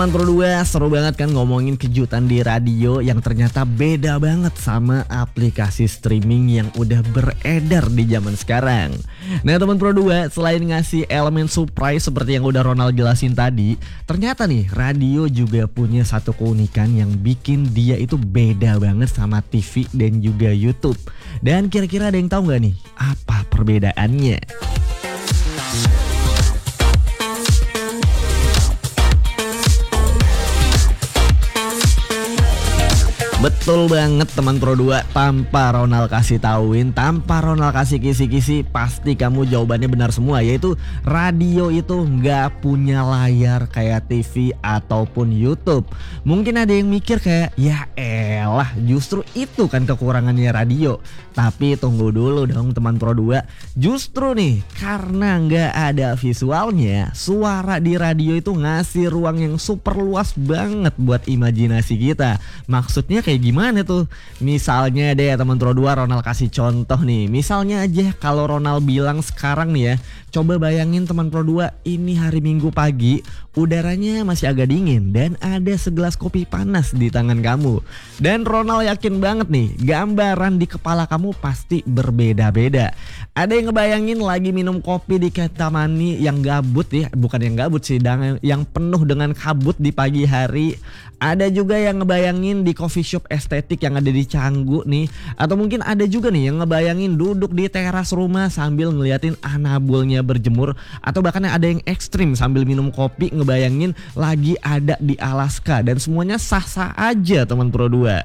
Teman Pro 2, seru banget kan ngomongin kejutan di radio yang ternyata beda banget sama aplikasi streaming yang udah beredar di zaman sekarang. Nah teman Pro 2, selain ngasih elemen surprise seperti yang udah Ronald jelasin tadi, ternyata nih radio juga punya satu keunikan yang bikin dia itu beda banget sama TV dan juga YouTube. Dan kira-kira ada yang tahu nggak nih apa perbedaannya? Betul banget teman Pro 2, tanpa Ronald kasih tauin, tanpa Ronald kasih kisi-kisi, pasti kamu jawabannya benar semua, yaitu radio itu nggak punya layar kayak TV ataupun YouTube. Mungkin ada yang mikir kayak, ya elah justru itu kan kekurangannya radio. Tapi tunggu dulu dong teman Pro 2, justru nih karena nggak ada visualnya, suara di radio itu ngasih ruang yang super luas banget buat imajinasi kita. Maksudnya kayak gimana tuh? Misalnya deh teman Pro 2, Ronald kasih contoh nih. Misalnya aja kalau Ronald bilang sekarang nih ya, coba bayangin teman Pro 2, ini hari Minggu pagi, udaranya masih agak dingin dan ada segelas kopi panas di tangan kamu. Dan Ronald yakin banget nih, gambaran di kepala kamu pasti berbeda-beda. Ada yang ngebayangin lagi minum kopi di Ketamani yang gabut ya, bukan yang gabut sih, yang penuh dengan kabut di pagi hari. Ada juga yang ngebayangin di coffee shop estetik yang ada di Canggu nih. Atau mungkin ada juga nih yang ngebayangin duduk di teras rumah sambil ngeliatin anabulnya berjemur. Atau bahkan ada yang ekstrim sambil minum kopi ngebayangin lagi ada di Alaska. Dan semuanya sah-sah aja teman Pro 2.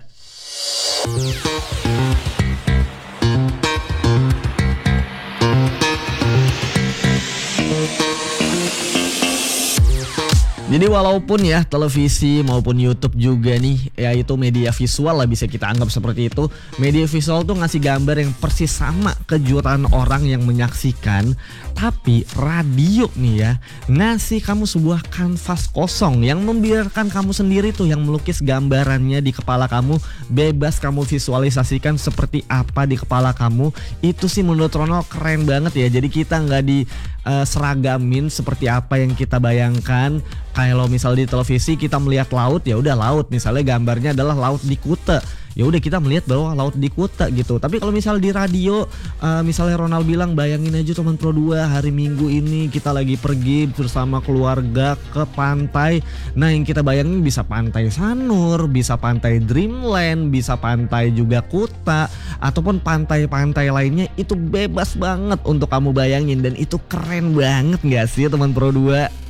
Jadi walaupun ya televisi maupun YouTube juga nih, yaitu media visual lah bisa kita anggap seperti itu. Media visual tuh ngasih gambar yang persis sama kejutan orang yang menyaksikan. Tapi radio nih ya, ngasih kamu sebuah kanvas kosong yang membiarkan kamu sendiri tuh yang melukis gambarannya di kepala kamu. Bebas kamu visualisasikan seperti apa di kepala kamu. Itu sih menurut Ronald keren banget ya. Jadi kita nggak seragamin seperti apa yang kita bayangkan. Kalau misal di televisi kita melihat laut, ya udah laut, misalnya gambarnya adalah laut di Kuta, ya udah kita melihat bahwa laut di Kuta gitu. Tapi kalau misal di radio, misalnya Ronald bilang, bayangin aja teman Pro 2, hari Minggu ini kita lagi pergi bersama keluarga ke pantai. Nah yang kita bayangin bisa pantai Sanur, bisa pantai Dreamland, bisa pantai juga Kuta, ataupun pantai-pantai lainnya. Itu bebas banget untuk kamu bayangin dan itu keren banget gak sih teman Pro 2?